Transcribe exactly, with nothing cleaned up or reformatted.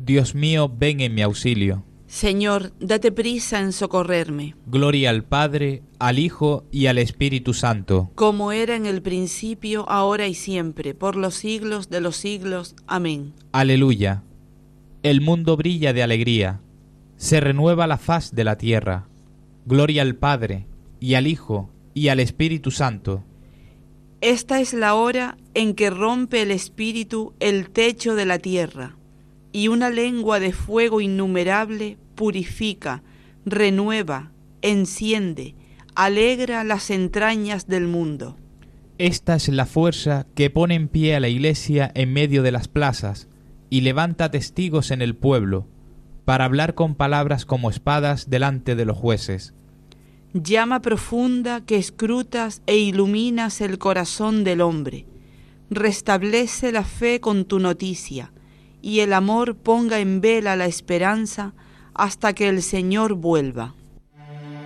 Dios mío, ven en mi auxilio. Señor, date prisa en socorrerme. Gloria al Padre, al Hijo y al Espíritu Santo. Como era en el principio, ahora y siempre, por los siglos de los siglos. Amén. Aleluya. El mundo brilla de alegría, se renueva la faz de la tierra. Gloria al Padre, y al Hijo, y al Espíritu Santo. Esta es la hora en que rompe el Espíritu el techo de la tierra, y una lengua de fuego innumerable purifica, renueva, enciende, alegra las entrañas del mundo. Esta es la fuerza que pone en pie a la Iglesia en medio de las plazas y levanta testigos en el pueblo, para hablar con palabras como espadas delante de los jueces. Llama profunda que escrutas e iluminas el corazón del hombre. Restablece la fe con tu noticia, y el amor ponga en vela la esperanza hasta que el Señor vuelva.